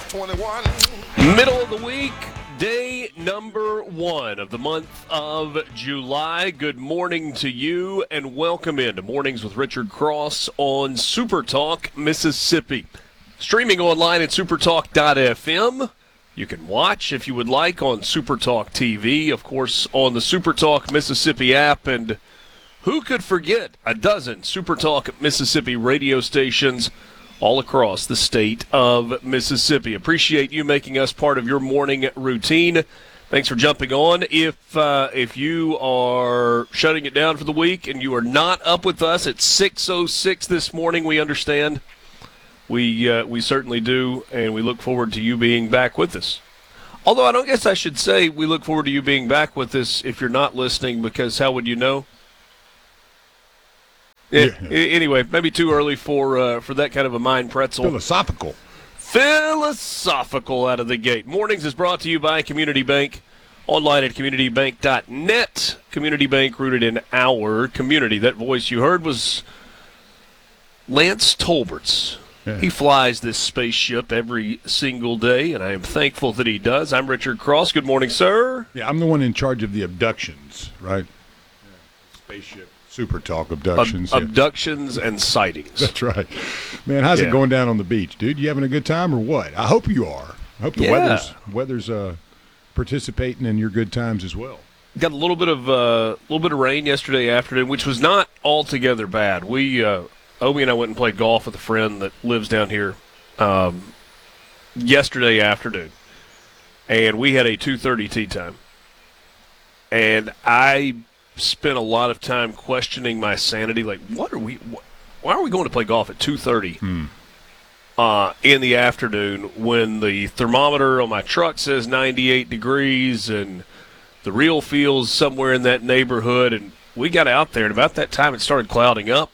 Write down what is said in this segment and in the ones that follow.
21. Middle of the week, day number 1 of the month of July. Good morning to you and welcome into Mornings with Richard Cross on Super Talk Mississippi. Streaming online at supertalk.fm. You can watch if you would like on Super Talk TV, of course, on the Super Talk Mississippi app. And who could forget a dozen Super Talk Mississippi radio stations all across the state of Mississippi. Appreciate you making us part of your morning routine. Thanks for jumping on. If you are shutting it down for the week and you are not up with us at 6:06 this morning, we understand. We certainly do, and we look forward to you being back with us. Although I don't guess I should say we look forward to you being back with us if you're not listening, because how would you know? Anyway, maybe too early for that kind of a mind pretzel. Philosophical out of the gate. Mornings is brought to you by Community Bank. Online at communitybank.net. Community Bank, rooted in our community. That voice you heard was Lance Tolbert's. Yeah. He flies this spaceship every single day, and I am thankful that he does. I'm Richard Cross. Good morning, sir. Yeah, I'm the one in charge of the abductions, right? Yeah. Spaceship. Super Talk abductions. Abductions and sightings. That's right. Man, how's it going down on the beach, dude? You having a good time or what? I hope you are. I hope the weather's participating in your good times as well. Got a little bit of rain yesterday afternoon, which was not altogether bad. We Obi and I went and played golf with a friend that lives down here yesterday afternoon, and we had a 2:30 tee time, and I spent a lot of time questioning my sanity. Like, why are we going to play golf at 2:30 in the afternoon when the thermometer on my truck says 98 degrees and the real feels somewhere in that neighborhood? And we got out there, and about that time it started clouding up.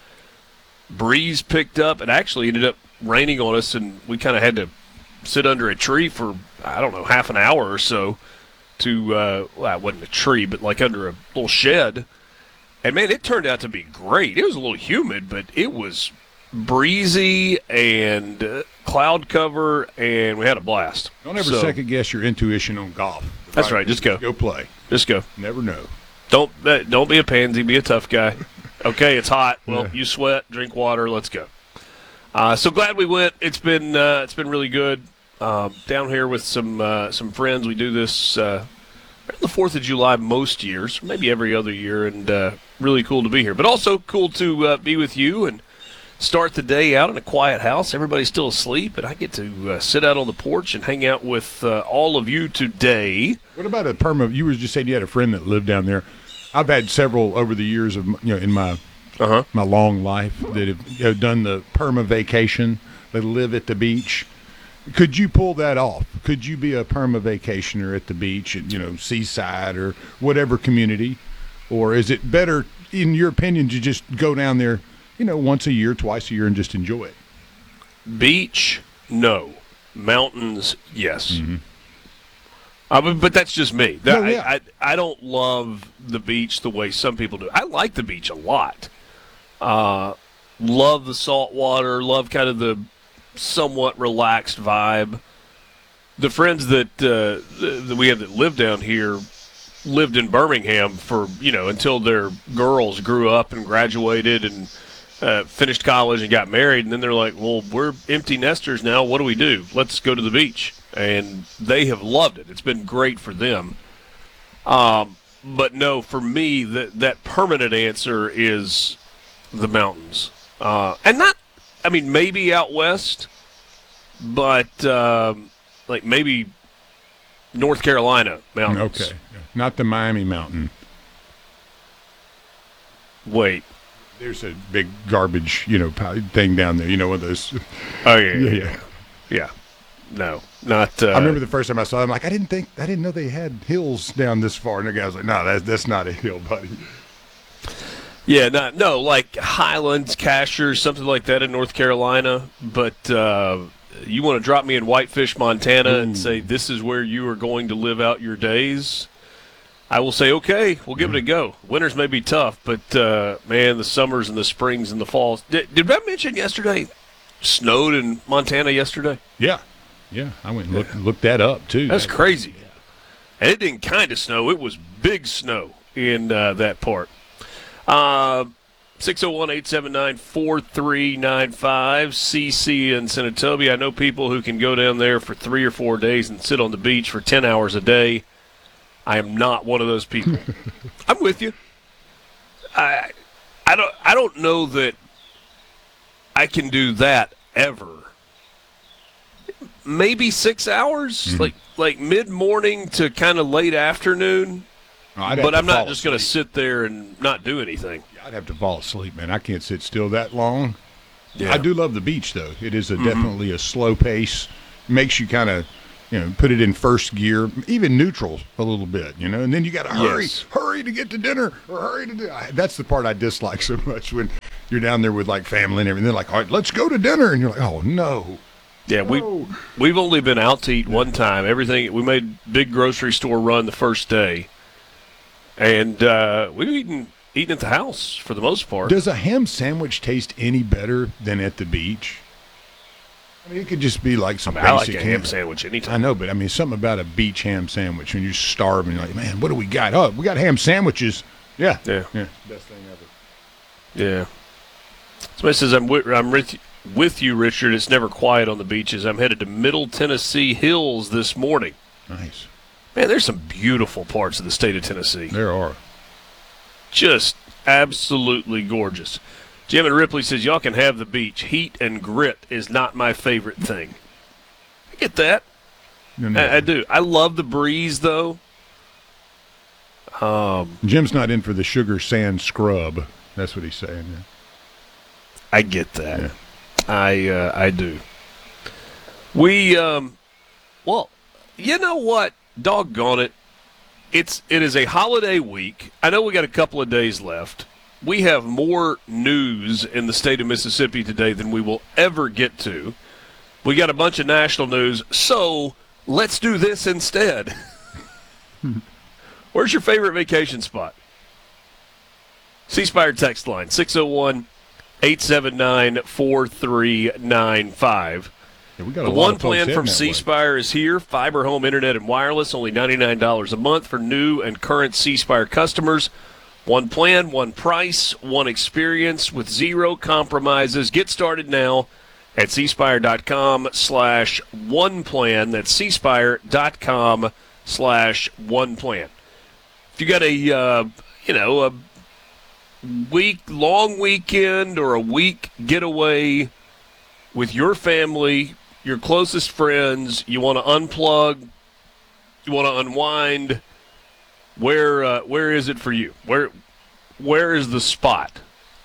Breeze picked up. It actually ended up raining on us, and we kind of had to sit under a tree for, I don't know, half an hour or so. Well, it wasn't a tree, but like under a little shed. And, man, it turned out to be great. It was a little humid, but it was breezy and cloud cover, and we had a blast. Don't ever second-guess your intuition on golf. That's right. Just go. Go play. Just go. Never know. Don't be a pansy. Be a tough guy. Okay, it's hot. Well, you sweat. Drink water. Let's go. So glad we went. It's been really good. Down here with some friends. We do this around the 4th of July most years, maybe every other year, and really cool to be here. But also cool to be with you and start the day out in a quiet house. Everybody's still asleep, and I get to sit out on the porch and hang out with all of you today. What about a perma? You were just saying you had a friend that lived down there. I've had several over the years of in my long life that have done the perma vacation. They live at the beach. Could you pull that off? Could you be a perma vacationer at the beach, at, Seaside or whatever community? Or is it better, in your opinion, to just go down there, once a year, twice a year, and just enjoy it? Beach, no. Mountains, yes. Mm-hmm. But that's just me. I don't love the beach the way some people do. I like the beach a lot. Love the salt water, love kind of the somewhat relaxed vibe. The friends that we have that live down here lived in Birmingham for until their girls grew up and graduated and finished college and got married, and then they're like, well, we're empty nesters now. What do we do? Let's go to the beach. And they have loved it. It's been great for them. But no, for me, that permanent answer is the mountains, and not. I mean, maybe out west, but like maybe North Carolina mountains. Okay, not the Miami mountain. Wait. There's a big garbage, thing down there. One of those. Oh, yeah. No, not. I remember the first time I saw them. Like, I didn't know they had hills down this far. And the guy was like, "No, that's not a hill, buddy." Yeah, like Highlands, Cashers, something like that in North Carolina. But you want to drop me in Whitefish, Montana, and say this is where you are going to live out your days? I will say, okay, we'll give it a go. Winters may be tough, but, man, the summers and the springs and the falls. Did I mention yesterday snowed in Montana yesterday? Yeah. Yeah, I went and looked that up, too. That's crazy. And it didn't kind of snow. It was big snow in that part. 601-879-4395, CC in Senatobia. I know people who can go down there for 3 or 4 days and sit on the beach for 10 hours a day. I am not one of those people. I'm with you. I don't know that I can do that ever. Maybe 6 hours, like mid-morning to kind of late afternoon. But I'm not just going to sit there and not do anything. I'd have to fall asleep, man. I can't sit still that long. Yeah. I do love the beach, though. It is definitely a slow pace. Makes you kind of, put it in first gear, even neutral a little bit, and then you got to hurry to get to dinner or hurry to do. That's the part I dislike so much when you're down there with like family and everything. They're like, all right, let's go to dinner, and you're like, oh no. Yeah, we've only been out to eat one time. We made big grocery store run the first day, and we've eaten at the house for the most part. Does a ham sandwich taste any better than at the beach? I mean, it could just be like some basic I like a ham sandwich anytime. I know, but I mean, something about a beach ham sandwich when you're starving. You're like, man, what do we got? Oh, we got ham sandwiches. Yeah. Yeah. Best thing ever. Yeah. Somebody says, I'm with you, Richard. It's never quiet on the beaches. I'm headed to Middle Tennessee Hills this morning. Nice. Man, there's some beautiful parts of the state of Tennessee. There are. Just absolutely gorgeous. Jim and Ripley says, y'all can have the beach. Heat and grit is not my favorite thing. I get that. No. I do. I love the breeze, though. Jim's not in for the sugar sand scrub. That's what he's saying. Yeah. I get that. Yeah. I do. Well, you know what? Doggone it. It is a holiday week. I know we got a couple of days left. We have more news in the state of Mississippi today than we will ever get to. We got a bunch of national news, so let's do this instead. Where's your favorite vacation spot? C-Spire text line, 601-879-4395. Yeah, we got the one plan from C-Spire is here. Fiber home internet and wireless, only $99 a month for new and current C-Spire customers. One plan, one price, one experience with zero compromises. Get started now at cspire.com/oneplan. That's cspire.com/oneplan. If you got a long weekend or a week getaway with your family, your closest friends, you want to unplug, you want to unwind, where is it for you? Where is the spot?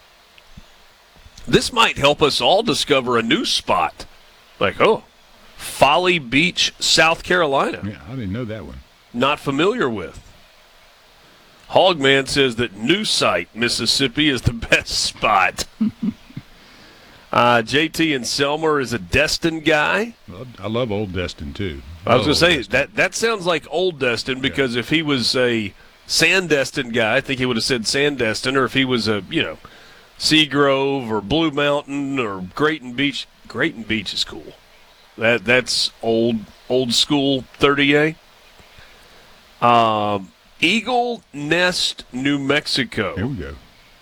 This might help us all discover a new spot. Like, Folly Beach, South Carolina. Yeah, I didn't know that one. Not familiar with. Hogman says that New Site, Mississippi is the best spot. JT in Selmer is a Destin guy. Well, I love Old Destin, too. I was going to say, that sounds like Old Destin, because if he was a Sandestin guy, I think he would have said Sandestin, or if he was a, Seagrove or Blue Mountain or Grayton Beach. Grayton Beach is cool. That's old school 30A. Eagle Nest, New Mexico. Here we go.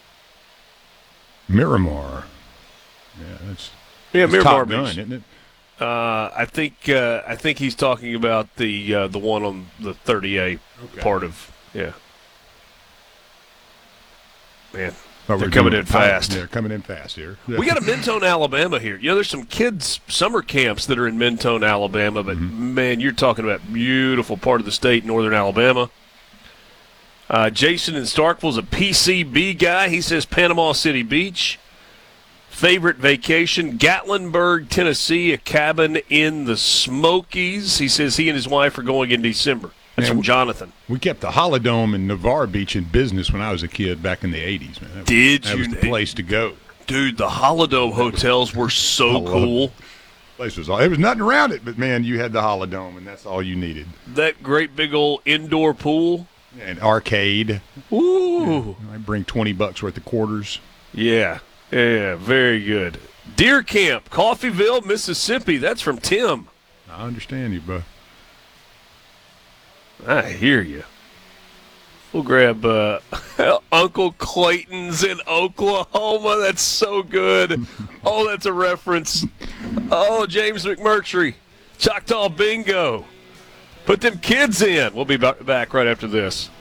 Miramar. Yeah, that's Miramar Top Beach, Gun, isn't it? I think he's talking about the one on the 30A part of Man, they're coming in fast. They're coming in fast here. We got a Mentone, Alabama here. There's some kids' summer camps that are in Mentone, Alabama, but man, you're talking about beautiful part of the state, northern Alabama. Jason in Starkville's a PCB guy. He says Panama City Beach. Favorite vacation, Gatlinburg, Tennessee, a cabin in the Smokies. He says he and his wife are going in December. That's from Jonathan. We kept the Holidome in Navarre Beach in business when I was a kid back in the 80s, man. That was the place to go. Dude, the Holidome hotels were so cool. Place was there was nothing around it, but, man, you had the Holidome, and that's all you needed. That great big old indoor pool. And arcade. Ooh. Yeah, I bring $20 worth of quarters. Yeah, very good. Deer Camp, Coffeyville, Mississippi. That's from Tim. I understand you, bro. I hear you. We'll grab Uncle Clayton's in Oklahoma. That's so good. Oh, that's a reference. Oh, James McMurtry. Choctaw Bingo. Put them kids in. We'll be back right after this.